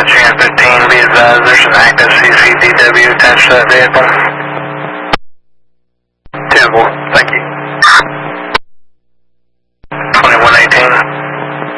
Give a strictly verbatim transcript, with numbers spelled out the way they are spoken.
Channel fifteen, be advised there's an active C C D W attached to that vehicle.